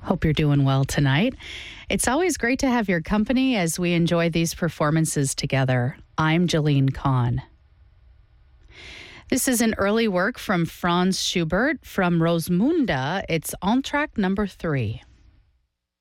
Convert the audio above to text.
Hope you're doing well tonight. It's always great to have your company as we enjoy these performances together. I'm Jolene Kahn. This is an early work from Franz Schubert from Rosmunda. It's Entr'acte number 3.